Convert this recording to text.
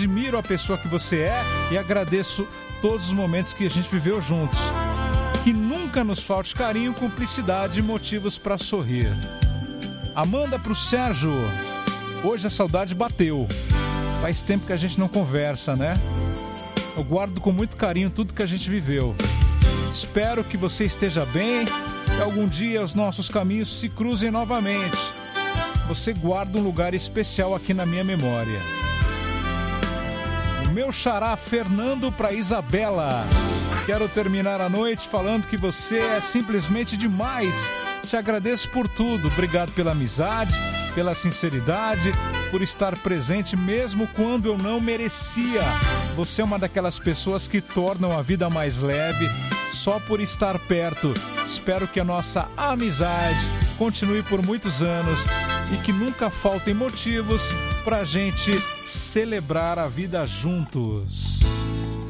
admiro a pessoa que você é e agradeço todos os momentos que a gente viveu juntos. Que nunca nos falte carinho, cumplicidade e motivos para sorrir. Amanda pro Sérgio. Hoje a saudade bateu. Faz tempo que a gente não conversa, né? Eu guardo com muito carinho tudo que a gente viveu. Espero que você esteja bem e algum dia os nossos caminhos se cruzem novamente. Você guarda um lugar especial aqui na minha memória. O meu xará Fernando para Isabela. Quero terminar a noite falando que você é simplesmente demais. Te agradeço por tudo. Obrigado pela amizade, pela sinceridade, por estar presente mesmo quando eu não merecia. Você é uma daquelas pessoas que tornam a vida mais leve só por estar perto. Espero que a nossa amizade continue por muitos anos e que nunca faltem motivos pra gente celebrar a vida juntos.